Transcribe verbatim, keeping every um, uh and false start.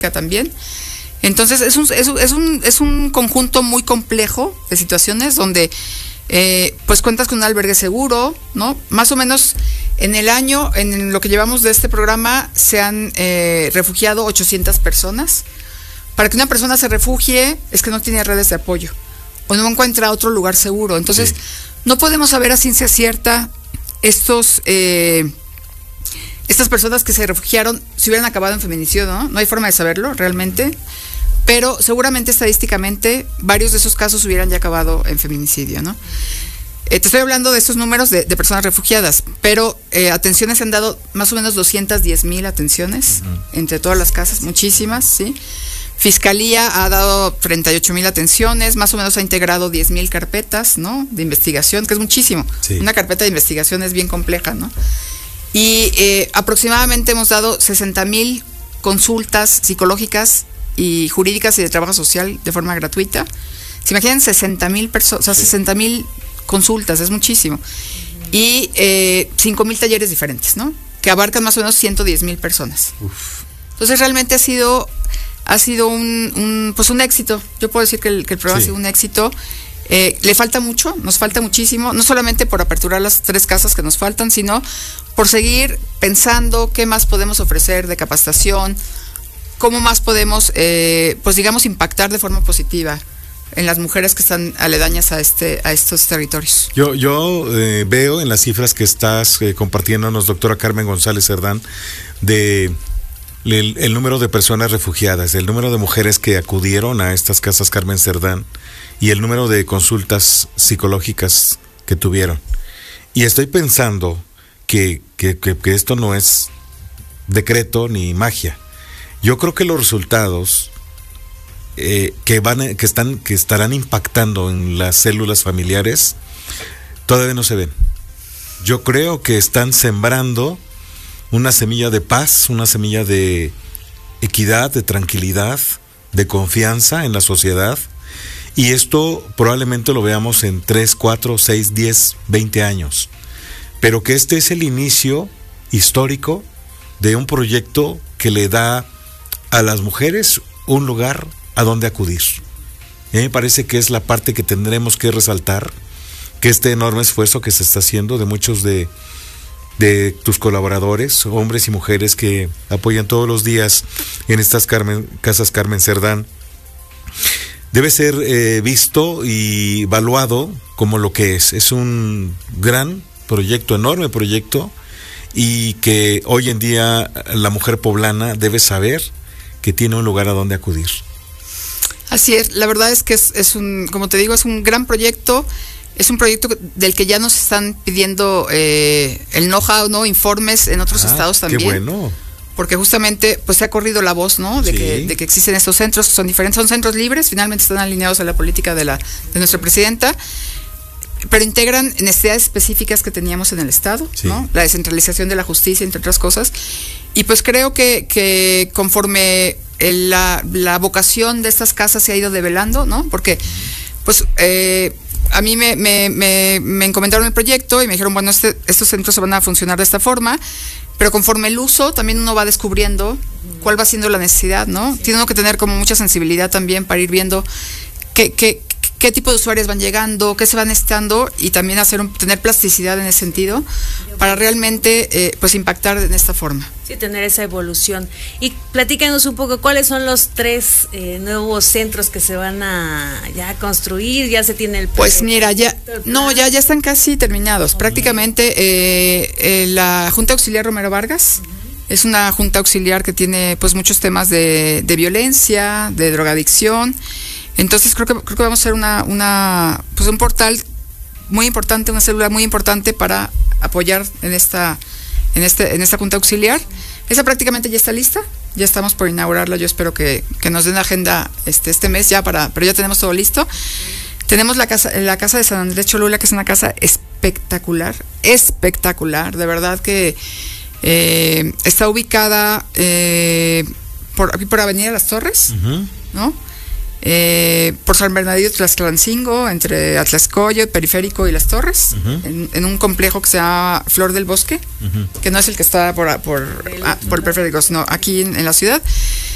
también. Entonces es un, es, un, es, un, es un conjunto muy complejo de situaciones donde eh, pues cuentas con un albergue seguro, ¿no? Más o menos en el año, en lo que llevamos de este programa, se han eh, refugiado ochocientas personas. Para que una persona se refugie es que no tiene redes de apoyo o no encuentra otro lugar seguro. Entonces sí. no podemos saber a ciencia cierta estos... Eh, Estas personas que se refugiaron si hubieran acabado en feminicidio, ¿no? No hay forma de saberlo realmente, pero seguramente estadísticamente varios de esos casos hubieran ya acabado en feminicidio, ¿no? Eh, te estoy hablando de estos números de, de personas refugiadas, pero eh, atenciones se han dado más o menos doscientas diez mil atenciones uh-huh. entre todas las casas, muchísimas, ¿sí? Fiscalía ha dado treinta y ocho mil atenciones, más o menos ha integrado diez mil carpetas, ¿no? De investigación, que es muchísimo. Sí. Una carpeta de investigación es bien compleja, ¿no? Y eh, aproximadamente hemos dado sesenta mil consultas psicológicas y jurídicas y de trabajo social de forma gratuita. ¿Se imaginan sesenta mil personas? O sea, sí. sesenta mil consultas, es muchísimo. Y eh, cinco mil talleres diferentes, ¿no? Que abarcan más o menos ciento diez mil personas. Uf. Entonces realmente ha sido, ha sido un, un, pues un éxito. Yo puedo decir que el, que el programa sí. ha sido un éxito. Eh, le falta mucho, nos falta muchísimo, no solamente por aperturar las tres casas que nos faltan, sino por seguir pensando qué más podemos ofrecer de capacitación, cómo más podemos, eh, pues digamos, impactar de forma positiva en las mujeres que están aledañas a este a estos territorios. Yo yo eh, veo en las cifras que estás eh, compartiéndonos, doctora Carmen González Cerdán, de el, el número de personas refugiadas, el número de mujeres que acudieron a estas casas Carmen Cerdán y el número de consultas psicológicas que tuvieron. Y estoy pensando que, que, que, que esto no es decreto ni magia. Yo creo que los resultados eh, que van que están que estarán impactando en las células familiares todavía no se ven. Yo creo que están sembrando una semilla de paz, una semilla de equidad, de tranquilidad, de confianza en la sociedad. Y esto probablemente lo veamos en tres, cuatro, seis, diez, veinte años. Pero que este es el inicio histórico de un proyecto que le da a las mujeres un lugar a donde acudir. Y a mí me parece que es la parte que tendremos que resaltar, que este enorme esfuerzo que se está haciendo de muchos de, de tus colaboradores, hombres y mujeres que apoyan todos los días en estas Carmen, casas Carmen Cerdán, debe ser eh, visto y evaluado como lo que es. Es un gran proyecto, enorme proyecto, y que hoy en día la mujer poblana debe saber que tiene un lugar a donde acudir. Así es, la verdad es que es, es un, como te digo, es un gran proyecto, es un proyecto del que ya nos están pidiendo eh, el know-how, ¿no? Informes en otros ah, estados también. Qué bueno. Porque justamente pues se ha corrido la voz, ¿no? De, sí. que, de que existen estos centros, son diferentes, son centros libres, finalmente están alineados a la política de la de nuestra presidenta, pero integran necesidades específicas que teníamos en el estado, sí. ¿no? La descentralización de la justicia, entre otras cosas. Y pues creo que, que conforme el, la, la vocación de estas casas se ha ido develando, ¿no? Porque pues eh, a mí me, me, me, me encomendaron el proyecto y me dijeron, bueno, este, estos centros se van a funcionar de esta forma. Pero conforme el uso, también uno va descubriendo cuál va siendo la necesidad, ¿no? Sí. Tiene uno que tener como mucha sensibilidad también para ir viendo qué, qué, qué tipo de usuarios van llegando, qué se van necesitando, y también hacer un, tener plasticidad en ese sentido para realmente eh, pues impactar en esta forma. Sí, tener esa evolución. Y platícanos un poco cuáles son los tres eh, nuevos centros que se van a ya construir, ya se tiene el plan. Pues mira, ya no, ya ya están casi terminados. Uh-huh. Prácticamente eh, eh, la Junta Auxiliar Romero Vargas uh-huh. es una junta auxiliar que tiene pues muchos temas de, de violencia, de drogadicción. Entonces creo que creo que vamos a hacer una una pues un portal muy importante, una célula muy importante para apoyar en esta en este en esta junta auxiliar. Esa prácticamente ya está lista, ya estamos por inaugurarla. Yo espero que, que nos den agenda este este mes ya para, pero ya tenemos todo listo. Tenemos la casa la casa de San Andrés Cholula, que es una casa espectacular, espectacular, de verdad que eh, está ubicada eh, por aquí por Avenida Las Torres, uh-huh. ¿no? Eh, por San Bernardino Tlaxcalancingo, entre Atlascoyo, Periférico y Las Torres, uh-huh. en, en un complejo que se llama Flor del Bosque, uh-huh. que no es el que está por, por, ah, por el Periférico, sino aquí en, en la ciudad.